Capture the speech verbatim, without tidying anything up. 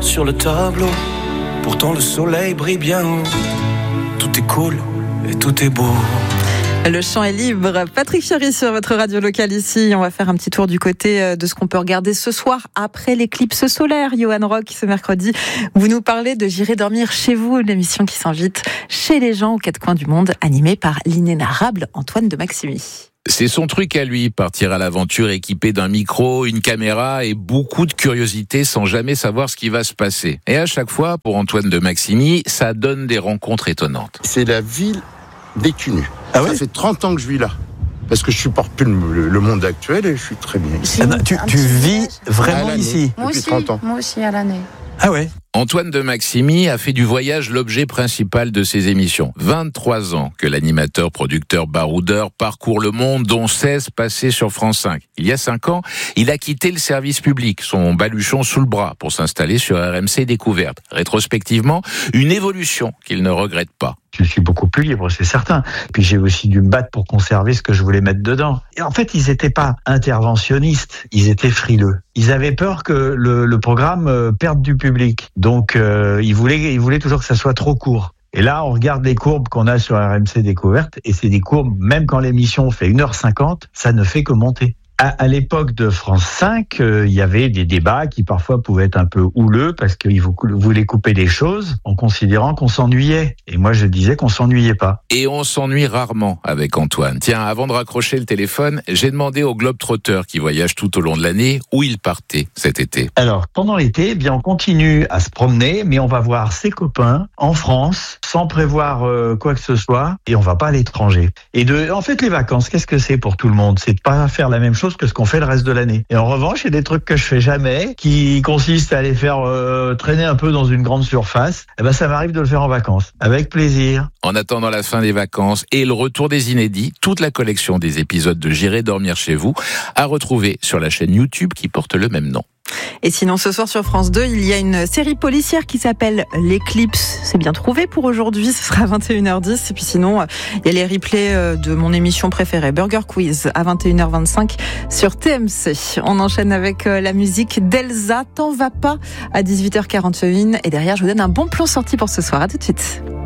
sur le tableau. Pourtant le soleil brille bien haut. Tout est cool et tout est beau. Le champ est libre. Patrick Chéry sur votre radio locale ici. On va faire un petit tour du côté de ce qu'on peut regarder ce soir après l'éclipse solaire. Johan Rock, ce mercredi, vous nous parlez de J'irai dormir chez vous, l'émission qui s'invite chez les gens aux quatre coins du monde, animée par l'inénarrable Antoine de Maximi. C'est son truc à lui, partir à l'aventure équipé d'un micro, une caméra et beaucoup de curiosité sans jamais savoir ce qui va se passer. Et à chaque fois, pour Antoine de Maximi, ça donne des rencontres étonnantes. C'est la ville des Cunus. Ah ouais ? Ça fait trente ans que je vis là. Parce que je supporte plus le, le monde actuel et je suis très bien ici. Ah bah, tu, tu vis vraiment ici depuis aussi, trente ans. Moi aussi, à l'année. Ah ouais. Antoine de Maximi a fait du voyage l'objet principal de ses émissions. vingt-trois ans que l'animateur, producteur, baroudeur parcourt le monde, dont seize passés sur France cinq. Il y a cinq ans, il a quitté le service public, son baluchon sous le bras, pour s'installer sur R M C Découverte. Rétrospectivement, une évolution qu'il ne regrette pas. Je suis beaucoup plus libre, c'est certain. Puis j'ai aussi dû me battre pour conserver ce que je voulais mettre dedans. Et en fait, ils n'étaient pas interventionnistes, ils étaient frileux. Ils avaient peur que le, le programme perde du public. Donc, euh, ils voulaient, ils voulaient toujours que ça soit trop court. Et là, on regarde les courbes qu'on a sur R M C Découverte, et c'est des courbes, même quand l'émission fait une heure cinquante, ça ne fait que monter. À, à l'époque de France cinq, euh, il y avait des débats qui parfois pouvaient être un peu houleux parce qu'ils voulaient couper les choses en considérant qu'on s'ennuyait. Et moi, je disais qu'on s'ennuyait pas. Et on s'ennuie rarement avec Antoine. Tiens, avant de raccrocher le téléphone, j'ai demandé au globe-trotteur qui voyage tout au long de l'année où il partait cet été. Alors, pendant l'été, eh bien, on continue à se promener, mais on va voir ses copains en France sans prévoir euh, quoi que ce soit et on va pas à l'étranger. Et de, en fait, les vacances, qu'est-ce que c'est pour tout le monde ? C'est de pas faire la même chose que ce qu'on fait le reste de l'année. Et en revanche, il y a des trucs que je fais jamais, qui consistent à aller faire euh, traîner un peu dans une grande surface. Et ben, ça m'arrive de le faire en vacances, avec plaisir. En attendant la fin des vacances et le retour des inédits, toute la collection des épisodes de J'irai dormir chez vous à retrouver sur la chaîne YouTube qui porte le même nom. Et sinon, ce soir sur France deux, il y a une série policière qui s'appelle L'Éclipse. C'est bien trouvé pour aujourd'hui, ce sera à vingt et une heures dix. Et puis sinon, il y a les replays de mon émission préférée, Burger Quiz, à vingt et une heures vingt-cinq sur T M C. On enchaîne avec la musique d'Elsa, T'en vas pas, à dix-huit heures quarante et une. Et derrière, je vous donne un bon plan sorti pour ce soir. À tout de suite.